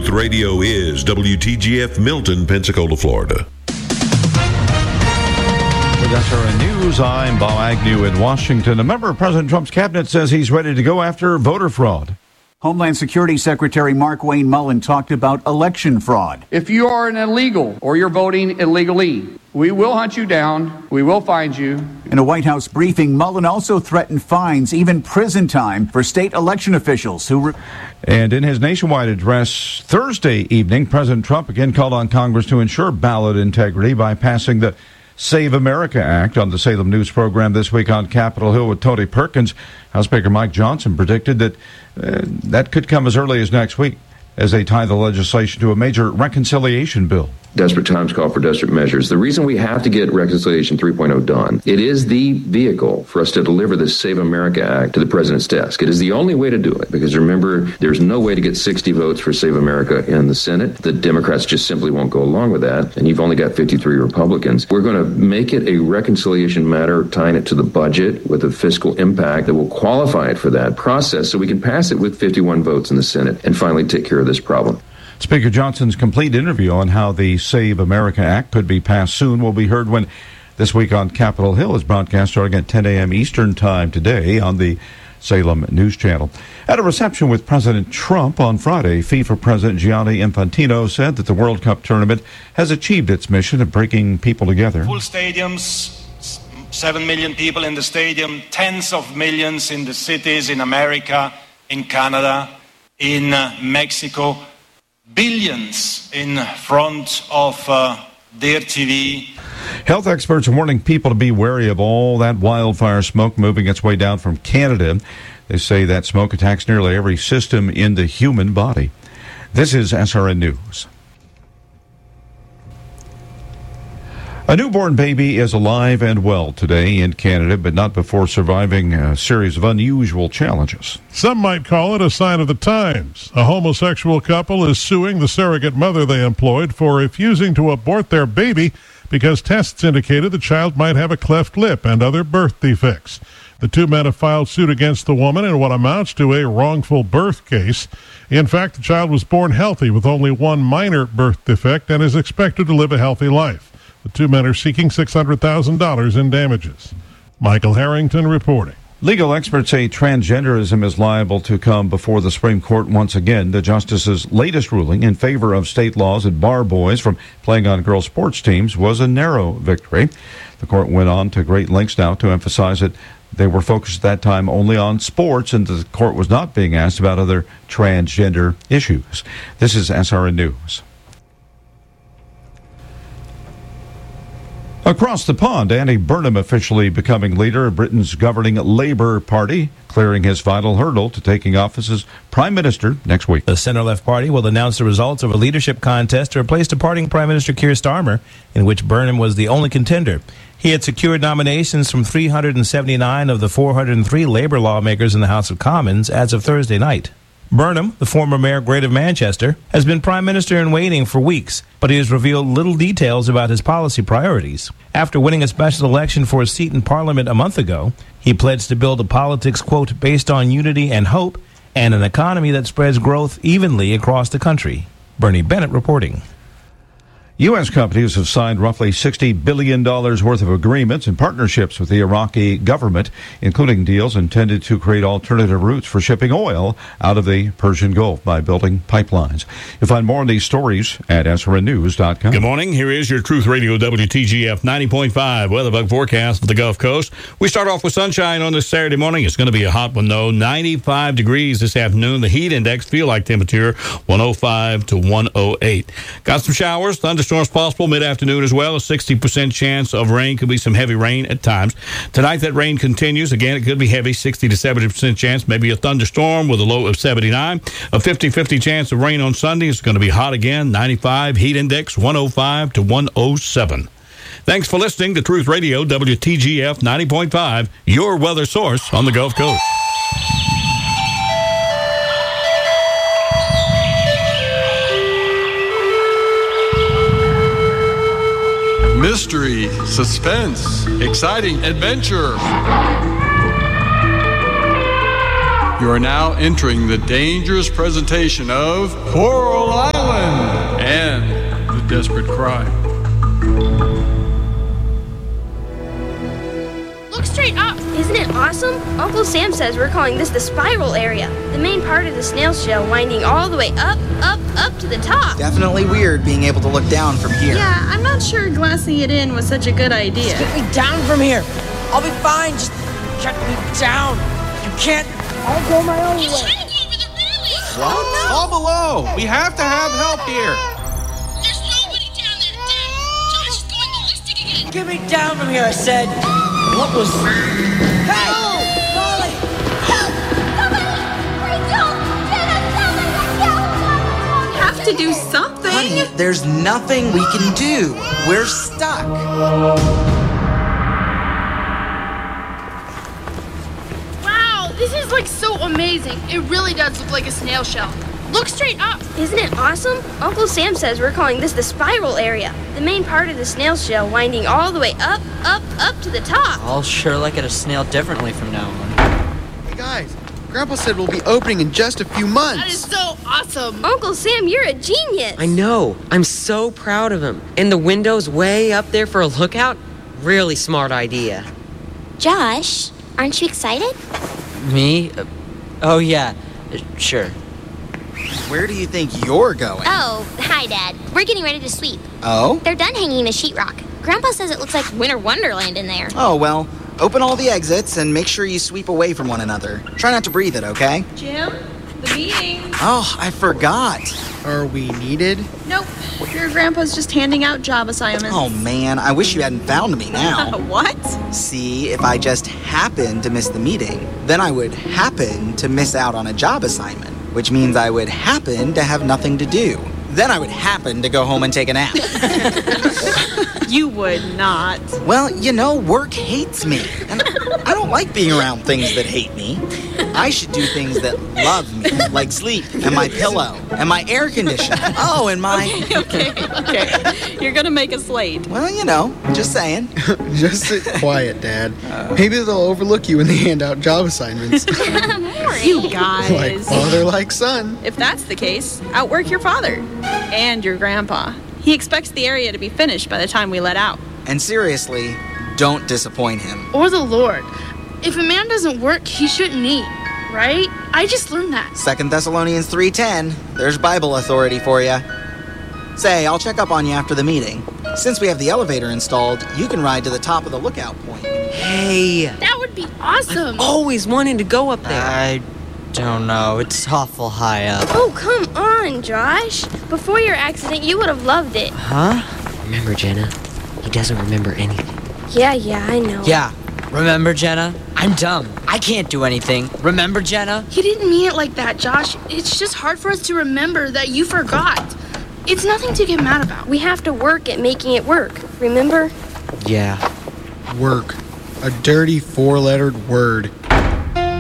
Truth Radio is WTGF Milton, Pensacola, Florida. With SRN News, I'm Bob Agnew in Washington. A member of President Trump's cabinet says he's ready to go after voter fraud. Homeland Security Secretary Mark Wayne Mullen talked about election fraud. If you are an illegal or you're voting illegally, we will hunt you down. We will find you. In a White House briefing, Mullen also threatened fines, even prison time, for state election officials who... And in his nationwide address Thursday evening, President Trump again called on Congress to ensure ballot integrity by passing the Save America Act. On the Salem News program this week on Capitol Hill with Tony Perkins, House Speaker Mike Johnson predicted that that could come as early as next week as they tie the legislation to a major reconciliation bill. Desperate times call for desperate measures. The reason we have to get Reconciliation 3.0 done, it is the vehicle for us to deliver this Save America Act to the president's desk. It is the only way to do it, because remember, there's no way to get 60 votes for Save America in the Senate. The Democrats just simply won't go along with that, and you've only got 53 Republicans. We're going to make it a reconciliation matter, tying it to the budget with a fiscal impact that will qualify it for that process so we can pass it with 51 votes in the Senate and finally take care of this problem. Speaker Johnson's complete interview on how the Save America Act could be passed soon will be heard when This Week on Capitol Hill is broadcast starting at 10 a.m. Eastern Time today on the Salem News Channel. At a reception with President Trump on Friday, FIFA President Gianni Infantino said that the World Cup tournament has achieved its mission of bringing people together. Full stadiums, 7 million people in the stadium, tens of millions in the cities in America, in Canada, in Mexico. Billions in front of their TV. Health experts are warning people to be wary of all that wildfire smoke moving its way down from Canada. They say that smoke attacks nearly every system in the human body. This is SRN News. A newborn baby is alive and well today in Canada, but not before surviving a series of unusual challenges. Some might call it a sign of the times. A homosexual couple is suing the surrogate mother they employed for refusing to abort their baby because tests indicated the child might have a cleft lip and other birth defects. The two men have filed suit against the woman in what amounts to a wrongful birth case. In fact, the child was born healthy with only one minor birth defect and is expected to live a healthy life. The two men are seeking $600,000 in damages. Michael Harrington reporting. Legal experts say transgenderism is liable to come before the Supreme Court once again. The justice's latest ruling in favor of state laws that bar boys from playing on girls' sports teams was a narrow victory. The court went on to great lengths now to emphasize that they were focused at that time only on sports and the court was not being asked about other transgender issues. This is SRN News. Across the pond, Andy Burnham officially becoming leader of Britain's governing Labour Party, clearing his final hurdle to taking office as Prime Minister next week. The centre-left party will announce the results of a leadership contest to replace departing Prime Minister Keir Starmer, in which Burnham was the only contender. He had secured nominations from 379 of the 403 Labour lawmakers in the House of Commons as of Thursday night. Burnham, the former mayor Great of Manchester, has been Prime Minister in waiting for weeks, but he has revealed little details about his policy priorities. After winning a special election for a seat in Parliament a month ago, he pledged to build a politics, quote, based on unity and hope, and an economy that spreads growth evenly across the country. Bernie Bennett reporting. U.S. companies have signed roughly $60 billion worth of agreements and partnerships with the Iraqi government, including deals intended to create alternative routes for shipping oil out of the Persian Gulf by building pipelines. You'll find more on these stories at SRNnews.com. Good morning. Here is your Truth Radio WTGF 90.5 weather bug forecast for the Gulf Coast. We start off with sunshine on this Saturday morning. It's going to be a hot one, though. 95 degrees this afternoon. The heat index, feel like temperature, 105 to 108. Got some showers, thunderstorms possible mid-afternoon as well. A 60% chance of rain. Could be some heavy rain at times. Tonight that rain continues. Again, it could be heavy, 60 to 70% chance. Maybe a thunderstorm with a low of 79. A 50-50 chance of rain on Sunday. It's going to be hot again. 95, heat index 105 to 107. Thanks for listening to Truth Radio WTGF 90.5, your weather source on the Gulf Coast. Mystery, suspense, exciting adventure. You are now entering the dangerous presentation of Coral Island and the Desperate Cry. Look straight up. Isn't it awesome? Uncle Sam says we're calling this the spiral area. The main part of the snail shell winding all the way up, up, up to the top. Definitely weird being able to look down from here. Yeah, I'm not sure glassing it in was such a good idea. Just get me down from here. I'll be fine. Just get me down. You can't. I'll go my own way. He's trying to go over the railing. What? Oh, no. Fall below. We have to have help here. There's nobody down there, Dad. Josh is going ballistic again. Get me down from here, I said. What was... Hey! Molly! Help! Somebody! Rachel! Jenna! Somebody! We have to do something. Honey, there's nothing we can do. We're stuck. Wow, this is like so amazing. It really does look like a snail shell. Look straight up. Isn't it awesome? Uncle Sam says we're calling this the spiral area. The main part of the snail shell winding all the way up, up, up to the top. I'll sure look at a snail differently from now on. Hey guys, Grandpa said we'll be opening in just a few months. That is so awesome. Uncle Sam, you're a genius. I know. I'm so proud of him. And the window's way up there for a lookout? Really smart idea. Josh, aren't you excited? Me? Oh, yeah. Sure. Where do you think you're going? Oh, hi, Dad. We're getting ready to sweep. Oh? They're done hanging the sheetrock. Grandpa says it looks like Winter Wonderland in there. Oh, well, open all the exits and make sure you sweep away from one another. Try not to breathe it, okay? Jim, the meeting. Oh, I forgot. Are we needed? Nope. Your grandpa's just handing out job assignments. Oh, man, I wish you hadn't found me now. What? See, if I just happened to miss the meeting, then I would happen to miss out on a job assignment, which means I would happen to have nothing to do. Then I would happen to go home and take a nap. You would not. Well, you know, work hates me. And I don't like being around things that hate me. I should do things that love me, like sleep, and my pillow, and my air conditioner. Oh, and my... Okay. You're gonna make us late. Well, you know, just saying. Just sit quiet, Dad. Maybe they'll overlook you when they hand out job assignments. You guys. Like father, like son. If that's the case, outwork your father. And your grandpa. He expects the area to be finished by the time we let out. And seriously, don't disappoint him. Or the Lord. If a man doesn't work, he shouldn't eat, right? I just learned that. 2 Thessalonians 3:10. There's Bible authority for you. Say, I'll check up on you after the meeting. Since we have the elevator installed, you can ride to the top of the lookout point. Hey. That would be awesome. Always wanting to go up there. I don't know. It's awful high up. Oh, come on, Josh. Before your accident, you would have loved it. Huh? Remember, Jenna? He doesn't remember anything. Yeah, I know. Yeah. Remember, Jenna? I'm dumb. I can't do anything. Remember, Jenna? He didn't mean it like that, Josh. It's just hard for us to remember that you forgot. It's nothing to get mad about. We have to work at making it work, remember? Yeah. Work. A dirty 4-lettered word.